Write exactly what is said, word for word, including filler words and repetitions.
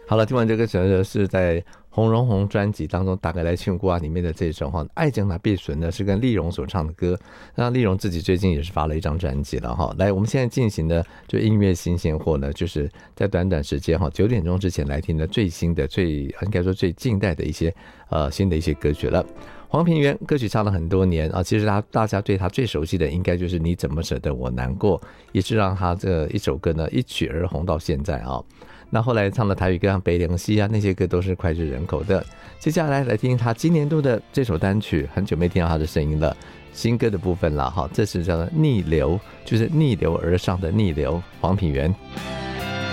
好了，听完这个选择是在洪荣宏专辑当中大概来唱歌里面的这首哈，爱情哪必损呢，是跟丽蓉所唱的歌。那丽蓉自己最近也是发了一张专辑了哈。来，我们现在进行的就音乐新鲜货呢，就是在短短时间哈，九点钟之前来听的最新的、最应该说最近代的一些呃新的一些歌曲了。黄平原歌曲唱了很多年啊，其实他大家对他最熟悉的应该就是你怎么舍得我难过，也是让他这一首歌呢一曲而红到现在啊。那后来唱的台语歌像北凉西啊，那些歌都是脍炙人口的。接下来来听他今年度的这首单曲，很久没听到他的声音了，新歌的部分了哈，这是叫做逆流，就是逆流而上的逆流，黄品源。